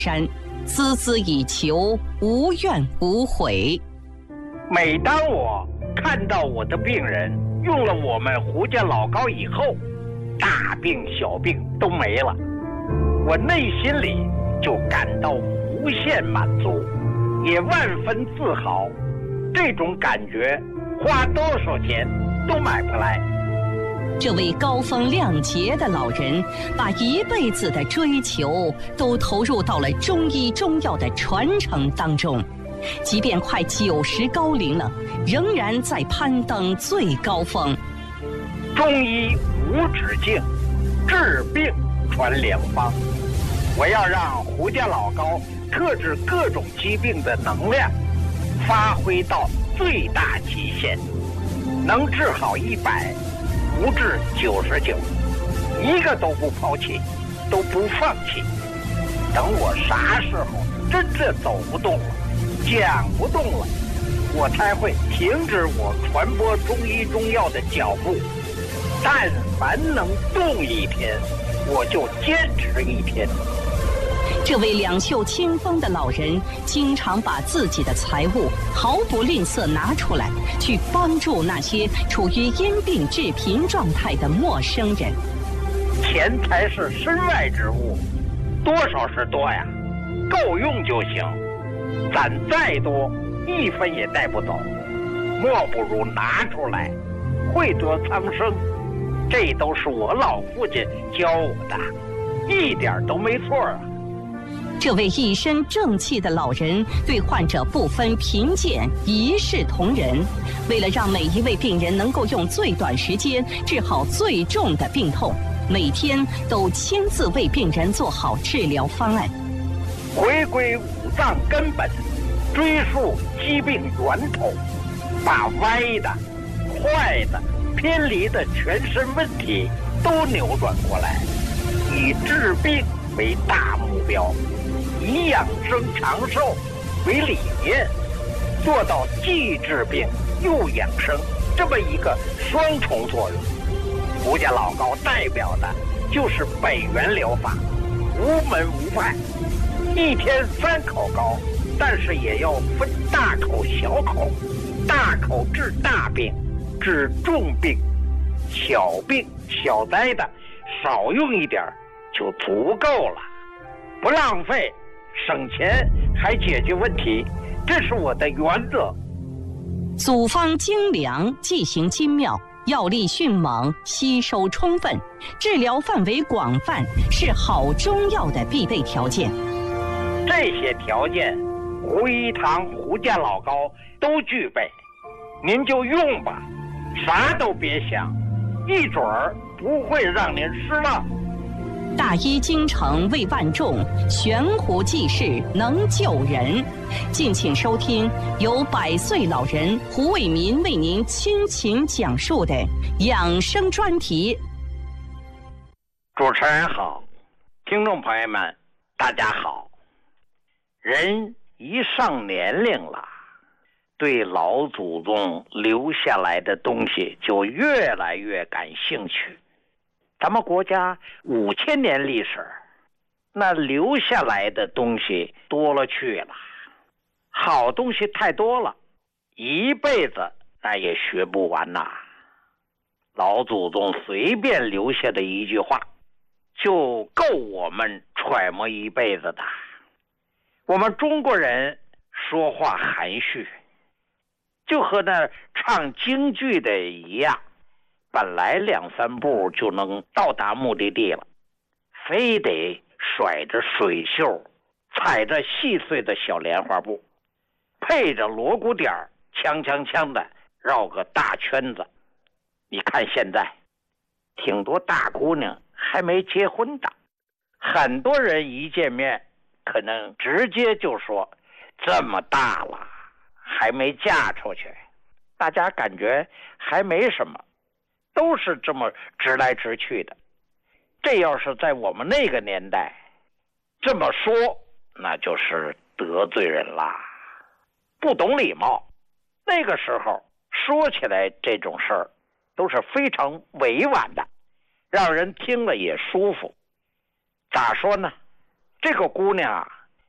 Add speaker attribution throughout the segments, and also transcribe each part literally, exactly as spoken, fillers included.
Speaker 1: 山，孜孜以求，无怨无悔。
Speaker 2: 每当我看到我的病人用了我们胡家老膏以后，大病小病都没了，我内心里就感到无限满足，也万分自豪。这种感觉花多少钱都买不来。
Speaker 1: 这位高风亮节的老人，把一辈子的追求都投入到了中医中药的传承当中，即便快九十高龄了，仍然在攀登最高峰。
Speaker 2: 中医无止境，治病传良方。我要让胡家老膏克制各种疾病的能量发挥到最大极限，能治好一百，不治九十九，一个都不抛弃，都不放弃。等我啥时候真正走不动了，讲不动了，我才会停止我传播中医中药的脚步。但凡能动一天，我就坚持一天。
Speaker 1: 这位两袖清风的老人，经常把自己的财物毫不吝啬拿出来，去帮助那些处于因病致贫状态的陌生人。
Speaker 2: 钱财是身外之物，多少是多呀，够用就行。攒再多，一分也带不走，莫不如拿出来，惠得苍生。这都是我老父亲教我的，一点都没错啊。
Speaker 1: 这位一身正气的老人对患者不分贫贱，一视同仁。为了让每一位病人能够用最短时间治好最重的病痛，每天都亲自为病人做好治疗方案。
Speaker 2: 回归五脏根本，追溯疾病源头，把歪的、坏的、偏离的全身问题都扭转过来，以治病为大目标，以养生长寿为理念，做到既治病又养生这么一个双重作用。胡家老膏代表的就是北元疗法，无门无派，一天三口膏，但是也要分大口小口，大口治大病，治重病，小病小灾的少用一点就足够了，不浪费，省钱还解决问题，这是我的原则。
Speaker 1: 组方精良，剂型精妙，药力迅猛，吸收充分，治疗范围广泛，是好中药的必备条件。
Speaker 2: 这些条件，胡一堂胡家老膏都具备，您就用吧，啥都别想，一准儿不会让您失望。
Speaker 1: 大医精诚为万众，悬壶济世能救人。敬请收听由百岁老人胡伟民为您倾情讲述的养生专题。
Speaker 2: 主持人好，听众朋友们大家好。人一上年龄了，对老祖宗留下来的东西就越来越感兴趣。咱们国家五千年历史，那留下来的东西多了去了，好东西太多了，一辈子那也学不完呐。老祖宗随便留下的一句话，就够我们揣摩一辈子的。我们中国人说话含蓄，就和那唱京剧的一样，本来两三步就能到达目的地了，非得甩着水袖，踩着细碎的小莲花步，配着锣鼓点儿，锵锵锵的绕个大圈子。你看现在挺多大姑娘还没结婚的，很多人一见面可能直接就说这么大了还没嫁出去，大家感觉还没什么，都是这么直来直去的。这要是在我们那个年代这么说，那就是得罪人啦，不懂礼貌。那个时候说起来这种事儿都是非常委婉的，让人听了也舒服。咋说呢，这个姑娘啊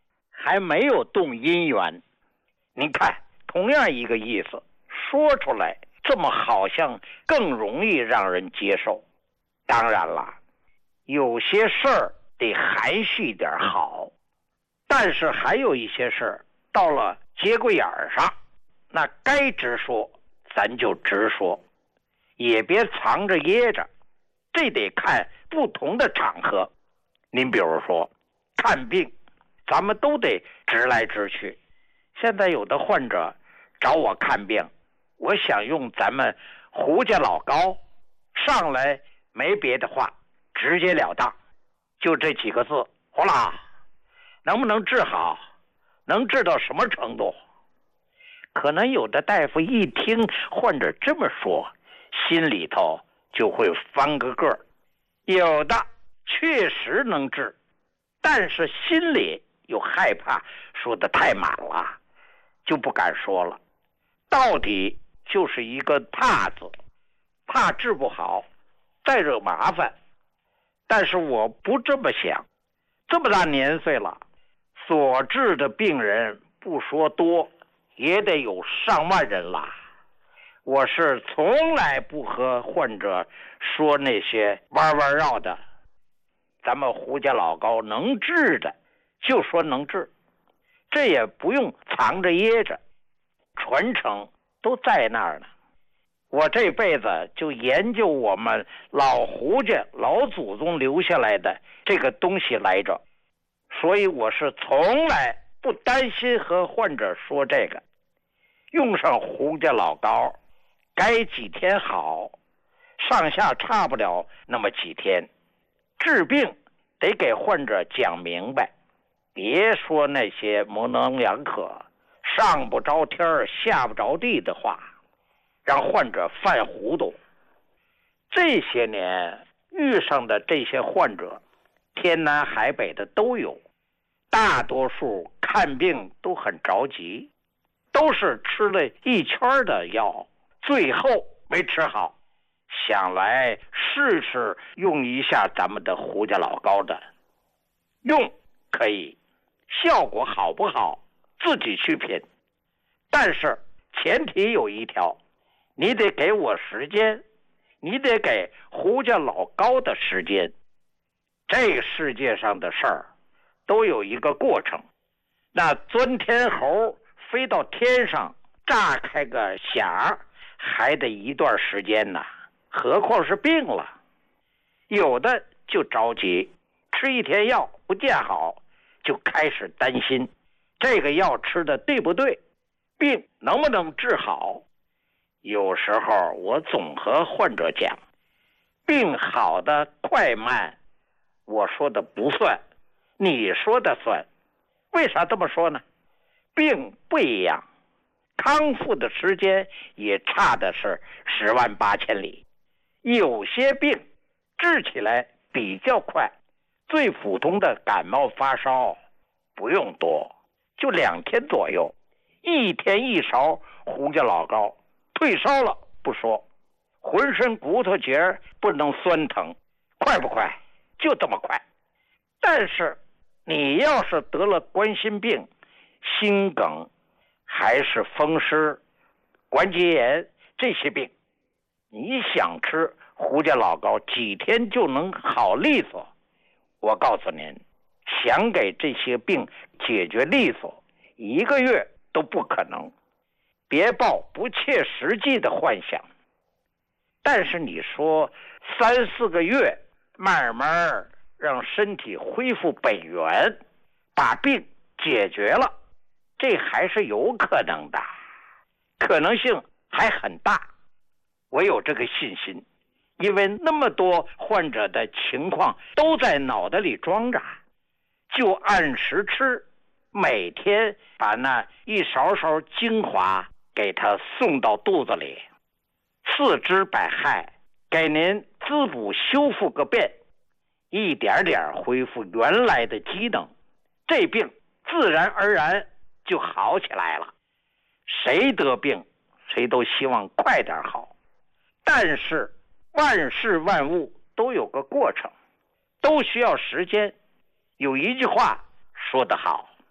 Speaker 2: 还没有动因缘。您看，同样一个意思，说出来这么好像更容易让人接受。当然了，有些事儿得含蓄点好，但是还有一些事儿到了节骨眼儿上，那该直说咱就直说，也别藏着掖着，这得看不同的场合。您比如说看病，咱们都得直来直去。现在有的患者找我看病，我想用咱们胡家老高，上来没别的话，直截了当，就这几个字，胡老，能不能治好？能治到什么程度？可能有的大夫一听患者这么说，心里头就会翻个个儿。有的确实能治，但是心里又害怕说的太满了，就不敢说了。到底就是一个怕字，怕治不好，再惹麻烦。但是我不这么想，这么大年岁了，所治的病人不说多，也得有上万人了。我是从来不和患者说那些弯弯绕的，咱们胡家老高能治的就说能治，这也不用藏着掖着，传承都在那儿呢。我这辈子就研究我们老胡家老祖宗留下来的这个东西来着，所以我是从来不担心和患者说这个。用上胡家老高，该几天好，上下差不了那么几天。治病得给患者讲明白，别说那些模棱两可、上不着天下不着地的话，让患者犯糊涂。这些年遇上的这些患者，天南海北的都有，大多数看病都很着急，都是吃了一圈的药，最后没吃好，想来试试用一下咱们的胡家老高的。用可以，效果好不好自己去品，但是前提有一条，你得给我时间，你得给胡家老高的时间。这个世界上的事儿都有一个过程，那钻天猴飞到天上炸开个匣还得一段时间呢，何况是病了。有的就着急，吃一天药不见好，就开始担心这个药吃的对不对，病能不能治好。有时候我总和患者讲，病好的快慢我说的不算，你说的算。为啥这么说呢？病不一样，康复的时间也差的是十万八千里。有些病治起来比较快，最普通的感冒发烧不用多，就两天左右，一天一勺胡家老高，退烧了不说，浑身骨头节不能酸疼，快不快？就这么快。但是你要是得了冠心病、心梗，还是风湿、关节炎这些病，你想吃胡家老高几天就能好利索，我告诉您，想给这些病解决利索，一个月都不可能。别抱不切实际的幻想。但是你说三四个月慢慢让身体恢复本源，把病解决了，这还是有可能的，可能性还很大。我有这个信心，因为那么多患者的情况都在脑袋里装着，就按时吃，每天把那一勺勺精华给他送到肚子里，四肢百骸给您滋补修复个遍，一点点恢复原来的机能，这病自然而然就好起来了。谁得病谁都希望快点好，但是万事万物都有个过程，都需要时间。有一句话说得好，